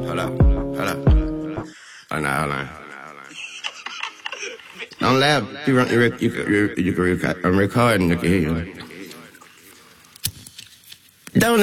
Hold up. Hold on. Don't laugh. I'm recording. Look at you. Don't